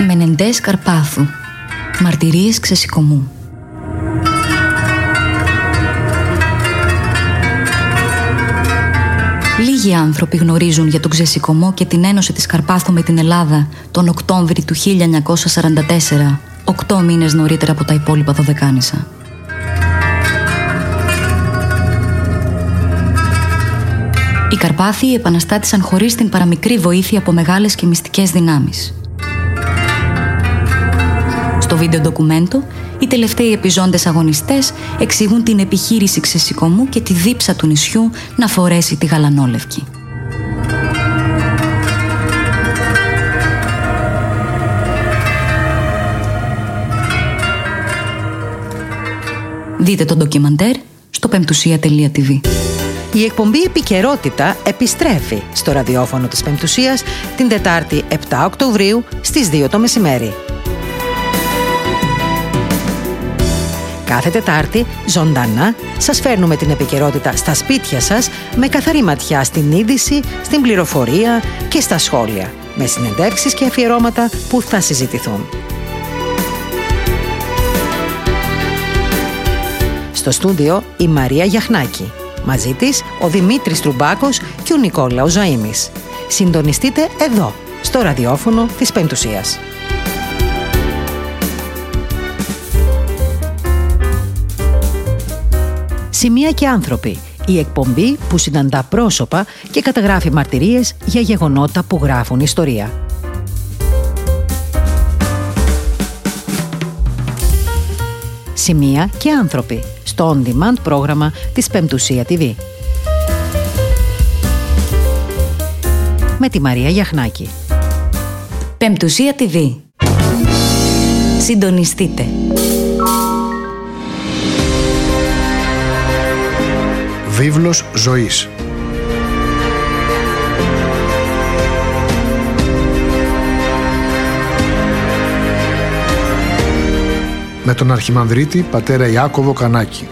Μενεντές Καρπάθου. Μαρτυρίες ξεσηκωμού. Λίγοι άνθρωποι γνωρίζουν για τον ξεσηκωμό και την ένωση της Καρπάθου με την Ελλάδα τον Οκτώβρη του 1944, 8 μήνες νωρίτερα από τα υπόλοιπα Δωδεκάνησα. Οι Καρπάθοι επαναστάτησαν χωρίς την παραμικρή βοήθεια από μεγάλες και μυστικές δυνάμεις. Στο βίντεο ντοκουμέντο, οι τελευταίοι επιζώντες αγωνιστές εξηγούν την επιχείρηση ξεσηκωμού και τη δίψα του νησιού να φορέσει τη γαλανόλευκη. Δείτε το ντοκιμαντέρ στο πεμπτουσία.tv. Η εκπομπή Επικαιρότητα επιστρέφει στο ραδιόφωνο της Πεμπτουσίας την Τετάρτη 7 Οκτωβρίου στις 2 το μεσημέρι. Κάθε Τετάρτη, ζωντανά, σας φέρνουμε την επικαιρότητα στα σπίτια σας με καθαρή ματιά στην είδηση, στην πληροφορία και στα σχόλια, με συνεντεύξεις και αφιερώματα που θα συζητηθούν. Στο στούντιο η Μαρία Γιαχνάκη. Μαζί της ο Δημήτρης Τρουμπάκος και ο Νικόλαος Ζαΐμης. Συντονιστείτε εδώ, στο ραδιόφωνο της Πεμπτουσίας. Σημεία και άνθρωποι. Η εκπομπή που συναντά πρόσωπα και καταγράφει μαρτυρίες για γεγονότα που γράφουν ιστορία. Σημεία και άνθρωποι. Στο on-demand πρόγραμμα της Πεμπτουσία TV. Με τη Μαρία Γιαχνάκη. Πεμπτουσία TV. Συντονιστείτε. Βίβλος ζωής. Με τον Αρχιμανδρίτη πατέρα Ιάκωβο Κανάκη.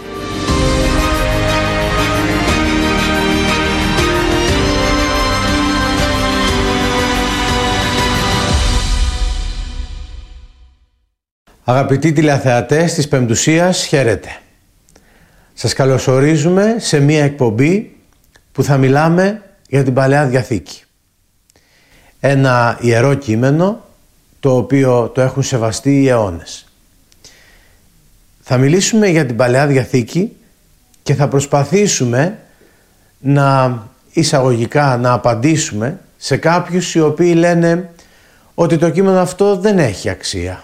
Αγαπητοί τηλεθεατές της Πεμπτουσίας, χαίρετε. Σας καλωσορίζουμε σε μία εκπομπή που θα μιλάμε για την Παλαιά Διαθήκη. Ένα ιερό κείμενο το οποίο το έχουν σεβαστεί οι αιώνες. Θα μιλήσουμε για την Παλαιά Διαθήκη και θα προσπαθήσουμε εισαγωγικά να απαντήσουμε σε κάποιους οι οποίοι λένε ότι το κείμενο αυτό δεν έχει αξία.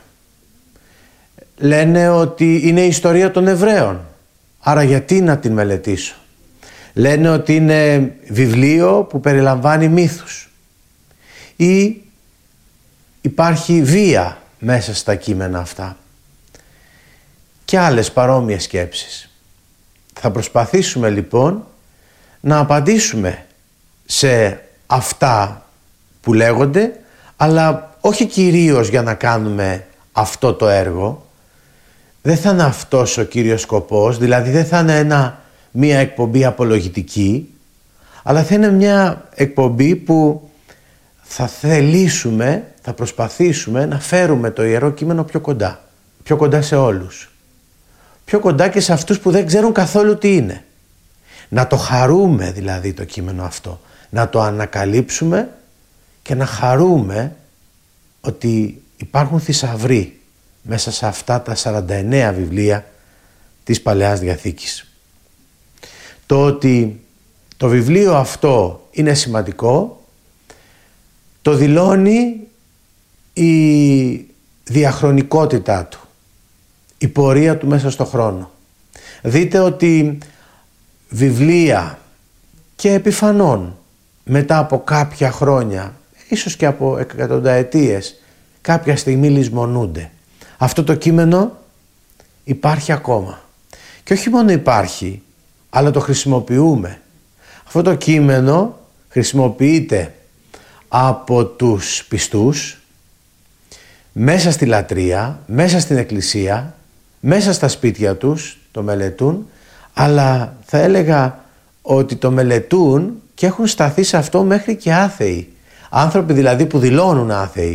Λένε ότι είναι η ιστορία των Εβραίων, άρα γιατί να την μελετήσω. Λένε ότι είναι βιβλίο που περιλαμβάνει μύθους ή υπάρχει βία μέσα στα κείμενα αυτά και άλλες παρόμοιες σκέψεις. Θα προσπαθήσουμε λοιπόν να απαντήσουμε σε αυτά που λέγονται, αλλά όχι κυρίως για να κάνουμε αυτό το έργο. Δεν θα είναι αυτός ο κύριος σκοπός, δηλαδή δεν θα είναι μία εκπομπή απολογητική, αλλά θα είναι μια εκπομπή που θα θελήσουμε, θα προσπαθήσουμε να φέρουμε το Ιερό Κείμενο πιο κοντά σε όλους. Πιο κοντά και σε αυτούς που δεν ξέρουν καθόλου τι είναι. Να το χαρούμε δηλαδή το κείμενο αυτό, να το ανακαλύψουμε και να χαρούμε ότι υπάρχουν θησαυροί μέσα σε αυτά τα 49 βιβλία της Παλαιάς Διαθήκης. Το ότι το βιβλίο αυτό είναι σημαντικό το δηλώνει η διαχρονικότητά του, η πορεία του μέσα στο χρόνο. Δείτε ότι βιβλία και επιφανών μετά από κάποια χρόνια, ίσως και από εκατονταετίες, κάποια στιγμή λησμονούνται. Αυτό το κείμενο υπάρχει ακόμα. Και όχι μόνο υπάρχει, αλλά το χρησιμοποιούμε. Αυτό το κείμενο χρησιμοποιείται από τους πιστούς, μέσα στη λατρεία, μέσα στην εκκλησία, μέσα στα σπίτια τους το μελετούν, αλλά θα έλεγα ότι το μελετούν και έχουν σταθεί σε αυτό μέχρι και άθεοι. Άνθρωποι δηλαδή που δηλώνουν άθεοι,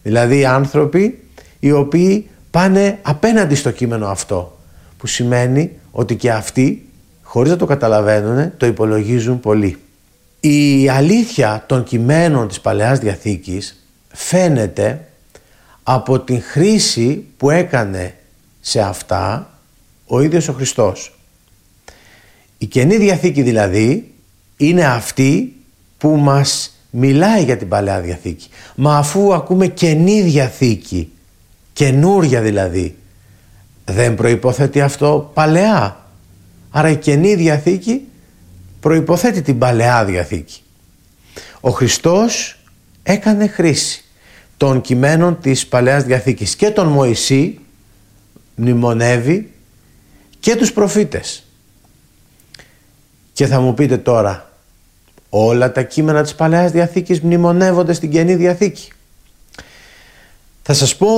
Δηλαδή άνθρωποι οι οποίοι πάνε απέναντι στο κείμενο αυτό, που σημαίνει ότι και αυτοί, χωρίς να το καταλαβαίνουν, το υπολογίζουν πολύ. Η αλήθεια των κειμένων της Παλαιάς Διαθήκης φαίνεται από την χρήση που έκανε σε αυτά ο ίδιος ο Χριστός. Η Καινή Διαθήκη δηλαδή είναι αυτή που μας μιλάει για την Παλαιά Διαθήκη. Μα αφού ακούμε Καινή Διαθήκη, καινούρια δηλαδή, δεν προϋποθέτει αυτό Παλαιά? Άρα η Καινή Διαθήκη προϋποθέτει την Παλαιά Διαθήκη. Ο Χριστός έκανε χρήση των κειμένων της Παλαιάς Διαθήκης και τον Μωυσή μνημονεύει και τους προφήτες. Και θα μου πείτε τώρα, όλα τα κείμενα της Παλαιάς Διαθήκης μνημονεύονται στην Καινή Διαθήκη? Θα σας πω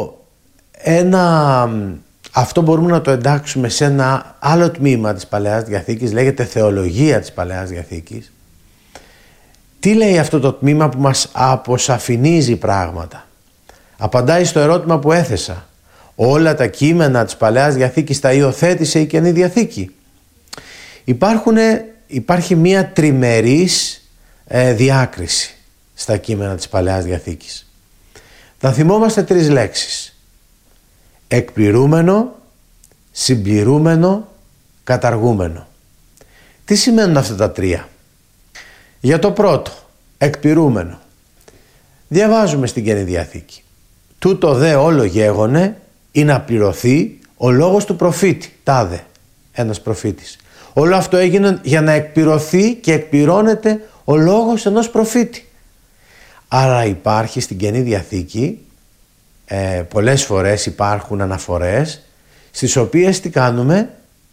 αυτό μπορούμε να το εντάξουμε σε ένα άλλο τμήμα της Παλαιάς Διαθήκης, λέγεται θεολογία της Παλαιάς Διαθήκης. Τι λέει αυτό το τμήμα που μας αποσαφηνίζει πράγματα? Απαντάει στο ερώτημα που έθεσα. Όλα τα κείμενα της Παλαιάς Διαθήκης τα υιοθέτησε η Καινή Διαθήκη? Υπάρχει μία τριμερής διάκριση στα κείμενα της Παλαιάς Διαθήκης. Θα θυμόμαστε 3 λέξεις: εκπληρούμενο, συμπληρούμενο, καταργούμενο. Τι σημαίνουν αυτά τα 3? Για το πρώτο, εκπληρούμενο, διαβάζουμε στην Καινή Διαθήκη: τούτο δε όλο γέγονε ή να πληρωθεί ο λόγος του προφήτη, τάδε, ένας προφήτης. Όλο αυτό έγινε για να εκπληρωθεί και εκπληρώνεται ο λόγος ενός προφήτη. Άρα υπάρχει στην Καινή Διαθήκη, πολλές φορές υπάρχουν αναφορές στις οποίες τι κάνουμε?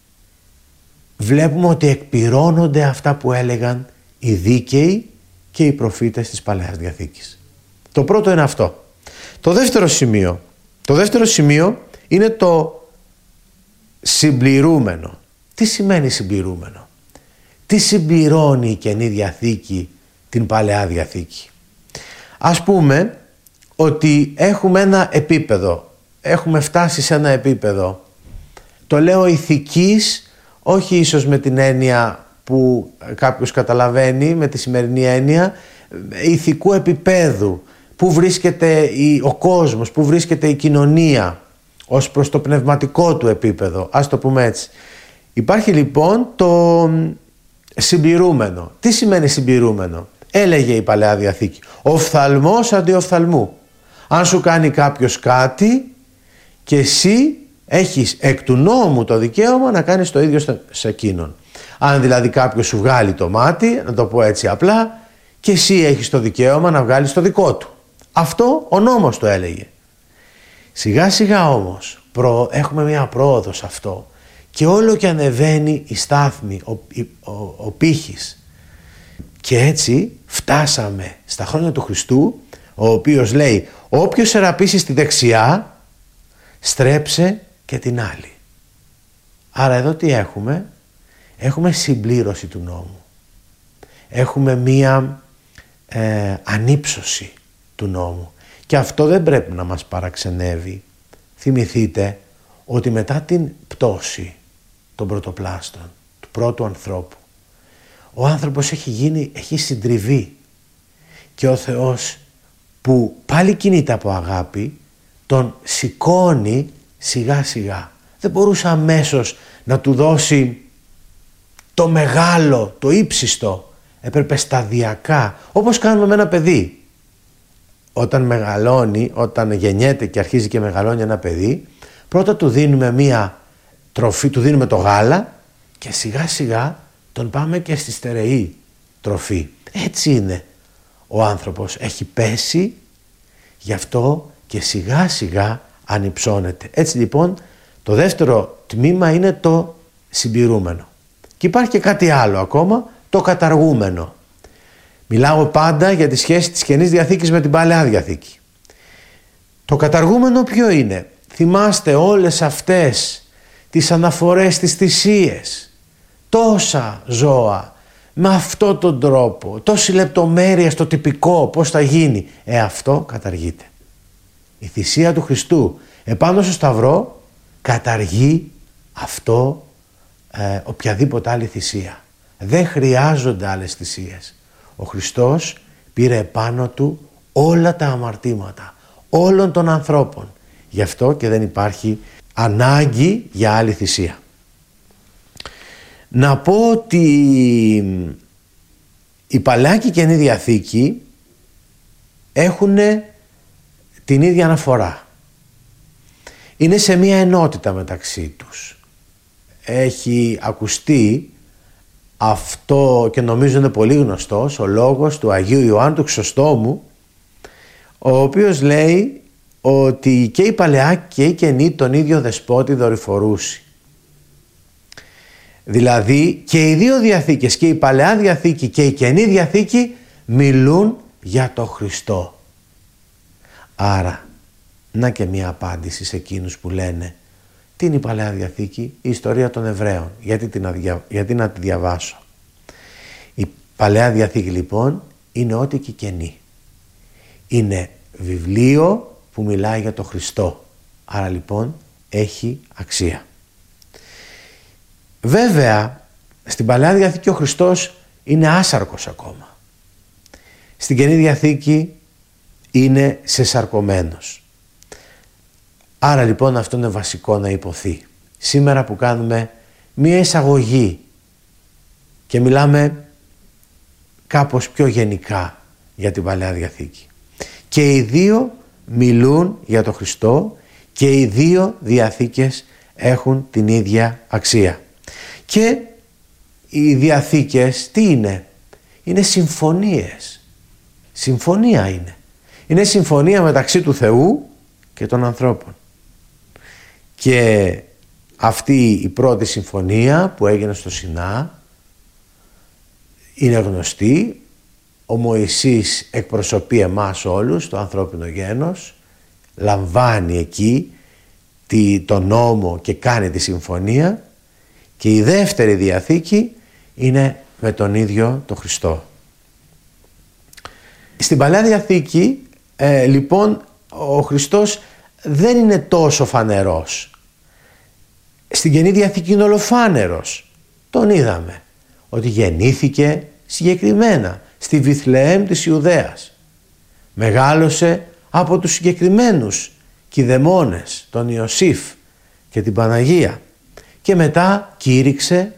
Βλέπουμε ότι εκπληρώνονται αυτά που έλεγαν οι δίκαιοι και οι προφήτες της Παλαιάς Διαθήκης. Το πρώτο είναι αυτό. Το δεύτερο σημείο είναι το συμπληρούμενο. Τι σημαίνει συμπληρούμενο? Τι συμπληρώνει η Καινή Διαθήκη την Παλαιά Διαθήκη? Ας πούμε ότι έχουμε ένα επίπεδο, έχουμε φτάσει σε ένα επίπεδο, το λέω ηθικής, όχι ίσως με την έννοια που κάποιος καταλαβαίνει, με τη σημερινή έννοια, ηθικού επίπεδου, που βρίσκεται ο κόσμος, που βρίσκεται η κοινωνία ως προς το πνευματικό του επίπεδο, ας το πούμε έτσι. Υπάρχει λοιπόν το συμπληρούμενο. Τι σημαίνει συμπληρούμενο? Έλεγε η Παλαιά Διαθήκη, οφθαλμός αντί οφθαλμού. Αν σου κάνει κάποιος κάτι και εσύ έχεις εκ του νόμου το δικαίωμα να κάνεις το ίδιο σε εκείνον. Αν δηλαδή κάποιος σου βγάλει το μάτι, να το πω έτσι απλά, και εσύ έχεις το δικαίωμα να βγάλεις το δικό του. Αυτό ο νόμος το έλεγε. Σιγά σιγά όμως έχουμε μια πρόοδο σε αυτό και όλο και ανεβαίνει η στάθμη, ο πύχης. Και έτσι φτάσαμε στα χρόνια του Χριστού, ο οποίος λέει όποιος σεραπίσει στη δεξιά στρέψε και την άλλη. Άρα εδώ τι έχουμε? Έχουμε συμπλήρωση του νόμου. Έχουμε μία ανύψωση του νόμου. Και αυτό δεν πρέπει να μας παραξενεύει. Θυμηθείτε ότι μετά την πτώση των πρωτοπλάστων, του πρώτου ανθρώπου, ο άνθρωπος έχει συντριβεί και ο Θεός, που πάλι κινείται από αγάπη, τον σηκώνει σιγά σιγά. Δεν μπορούσε αμέσως να του δώσει το μεγάλο, το ύψιστο. Έπρεπε σταδιακά, όπως κάνουμε με ένα παιδί. Όταν μεγαλώνει, όταν γεννιέται και αρχίζει και μεγαλώνει ένα παιδί, πρώτα του δίνουμε μία τροφή, του δίνουμε το γάλα και σιγά σιγά τον πάμε και στη στερεή τροφή. Έτσι είναι ο άνθρωπος. Έχει πέσει, γι' αυτό και σιγά σιγά ανυψώνεται. Έτσι λοιπόν το δεύτερο τμήμα είναι το συμπληρούμενο. Και υπάρχει και κάτι άλλο ακόμα, το καταργούμενο. Μιλάω πάντα για τη σχέση της Καινής Διαθήκης με την Παλαιά Διαθήκη. Το καταργούμενο ποιο είναι? Θυμάστε όλες αυτές τις αναφορές στις θυσίες. Τόσα ζώα, με αυτόν τον τρόπο, τόση λεπτομέρεια στο τυπικό, πώς θα γίνει. Αυτό καταργείται. Η θυσία του Χριστού επάνω στο Σταυρό καταργεί αυτό, οποιαδήποτε άλλη θυσία. Δεν χρειάζονται άλλες θυσίες. Ο Χριστός πήρε επάνω του όλα τα αμαρτήματα όλων των ανθρώπων. Γι' αυτό και δεν υπάρχει ανάγκη για άλλη θυσία. Να πω ότι η Παλαιά και η Καινή Διαθήκη έχουν την ίδια αναφορά. Είναι σε μία ενότητα μεταξύ τους. Έχει ακουστεί αυτό και νομίζω είναι πολύ γνωστός ο λόγος του Αγίου Ιωάννου του Χρυσοστόμου, ο οποίος λέει ότι και η Παλαιά και η Καινή τον ίδιο δεσπότη δορυφορούσε. Δηλαδή και οι δύο διαθήκες, και η Παλαιά Διαθήκη και η Καινή Διαθήκη, μιλούν για το Χριστό. Άρα, να και μια απάντηση σε εκείνους που λένε τι είναι η Παλαιά Διαθήκη, η ιστορία των Εβραίων, γιατί να τη διαβάσω. Η Παλαιά Διαθήκη λοιπόν είναι ό,τι και η Καινή. Είναι βιβλίο που μιλάει για το Χριστό, άρα λοιπόν έχει αξία. Βέβαια, στην Παλαιά Διαθήκη ο Χριστός είναι άσαρκος ακόμα. Στην Καινή Διαθήκη είναι σεσαρκωμένος. Άρα λοιπόν αυτό είναι βασικό να υποθεί. Σήμερα που κάνουμε μία εισαγωγή και μιλάμε κάπως πιο γενικά για την Παλαιά Διαθήκη. Και οι δύο μιλούν για τον Χριστό και οι δύο διαθήκες έχουν την ίδια αξία. Και οι διαθήκες τι είναι? Είναι συμφωνίες. Συμφωνία είναι. Είναι συμφωνία μεταξύ του Θεού και των ανθρώπων. Και αυτή η πρώτη συμφωνία που έγινε στο Σινά είναι γνωστή. Ο Μωυσής εκπροσωπεί εμάς όλους, το ανθρώπινο γένος, λαμβάνει εκεί τον νόμο και κάνει τη συμφωνία, και η δεύτερη διαθήκη είναι με τον ίδιο τον Χριστό. Στην Παλαιά Διαθήκη λοιπόν ο Χριστός δεν είναι τόσο φανερός. Στην Καινή Διαθήκη είναι ολοφάνερος. Τον είδαμε ότι γεννήθηκε συγκεκριμένα στη Βιθλεέμ της Ιουδαίας. Μεγάλωσε από τους συγκεκριμένους κηδεμόνες, τον Ιωσήφ και την Παναγία, και μετά κήρυξε,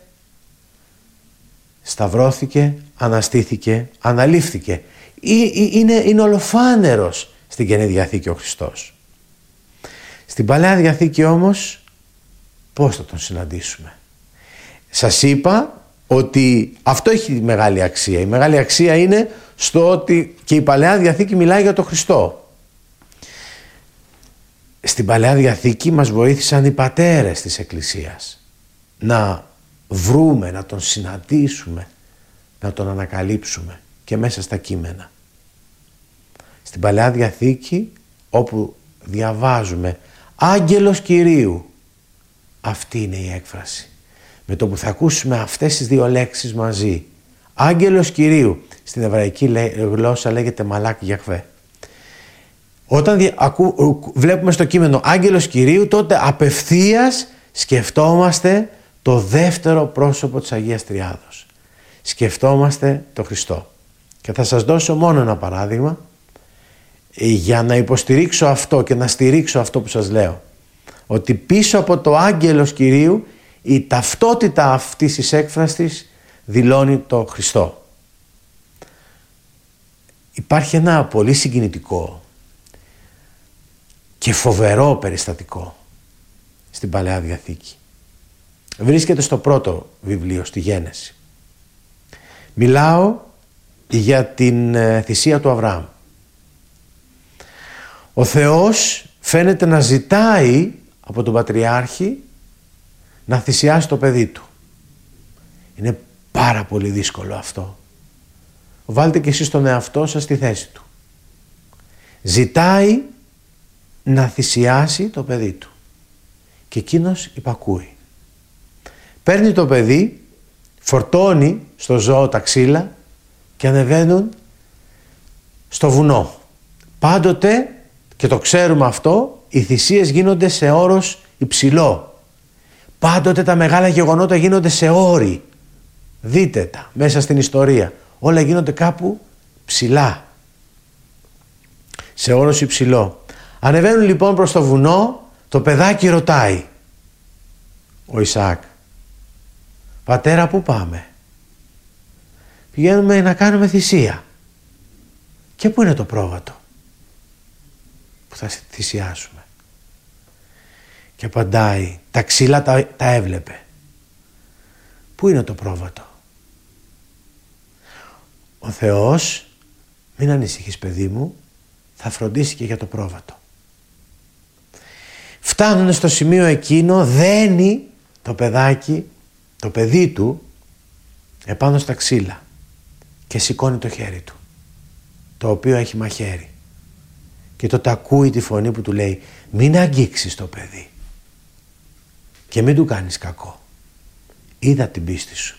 σταυρώθηκε, αναστήθηκε, αναλήφθηκε. Είναι ολοφάνερος στην Καινή Διαθήκη ο Χριστός. Στην Παλαιά Διαθήκη όμως πώς θα τον συναντήσουμε? Σας είπα ότι αυτό έχει μεγάλη αξία. Η μεγάλη αξία είναι στο ότι και η Παλαιά Διαθήκη μιλάει για τον Χριστό. Στην Παλαιά Διαθήκη μας βοήθησαν οι πατέρες της Εκκλησίας να βρούμε, να τον συναντήσουμε, να τον ανακαλύψουμε και μέσα στα κείμενα. Στην Παλαιά Διαθήκη, όπου διαβάζουμε Άγγελος Κυρίου, αυτή είναι η έκφραση. Με το που θα ακούσουμε αυτές τις δύο λέξεις μαζί, Άγγελος Κυρίου, στην εβραϊκή γλώσσα λέγεται Μαλάκ Γιαχβέ. Όταν βλέπουμε στο κείμενο Άγγελος Κυρίου, τότε απευθείας σκεφτόμαστε το δεύτερο πρόσωπο της Αγίας Τριάδος. Σκεφτόμαστε το Χριστό. Και θα σας δώσω μόνο ένα παράδειγμα για να υποστηρίξω αυτό και να στηρίξω αυτό που σας λέω. Ότι πίσω από το Άγγελος Κυρίου η ταυτότητα αυτής της έκφρασης δηλώνει το Χριστό. Υπάρχει ένα πολύ συγκινητικό και φοβερό περιστατικό στην Παλαιά Διαθήκη. Βρίσκεται στο πρώτο βιβλίο, στη Γένεση. Μιλάω για την θυσία του Αβραάμ. Ο Θεός φαίνεται να ζητάει από τον Πατριάρχη να θυσιάσει το παιδί του. Είναι πάρα πολύ δύσκολο αυτό. Βάλτε και εσείς τον εαυτό σας στη θέση του. Ζητάει να θυσιάσει το παιδί του και εκείνος υπακούει. Παίρνει το παιδί, φορτώνει στο ζώο τα ξύλα και ανεβαίνουν στο βουνό. Πάντοτε και το ξέρουμε αυτό, οι θυσίες γίνονται σε όρος υψηλό. Πάντοτε τα μεγάλα γεγονότα γίνονται σε όρη. Δείτε τα μέσα στην ιστορία. Όλα γίνονται κάπου ψηλά. Σε όρος υψηλό. Ανεβαίνουν λοιπόν προς το βουνό, το παιδάκι ρωτάει ο Ισαάκ, πατέρα, πού πάμε? Πηγαίνουμε να κάνουμε θυσία. Και πού είναι το πρόβατο που θα θυσιάσουμε? Και απαντάει, τα ξύλα τα έβλεπε. Πού είναι το πρόβατο? Ο Θεός, μην ανησυχείς παιδί μου, θα φροντίσει και για το πρόβατο. Φτάνουν στο σημείο εκείνο, δένει το παιδάκι, το παιδί του, επάνω στα ξύλα και σηκώνει το χέρι του, το οποίο έχει μαχαίρι. Και τότε ακούει τη φωνή που του λέει, μην αγγίξεις το παιδί και μην του κάνεις κακό. Είδα την πίστη σου.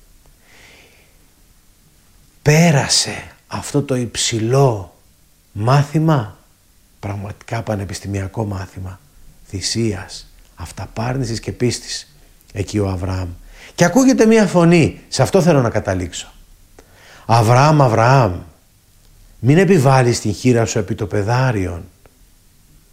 Πέρασε αυτό το υψηλό μάθημα, πραγματικά πανεπιστημιακό μάθημα θυσίας, αυταπάρνησης και πίστης, εκεί ο Αβραάμ. Και ακούγεται μια φωνή, σε αυτό θέλω να καταλήξω. Αβραάμ, Αβραάμ, μην επιβάλλεις την χείρα σου επί το πεδάριον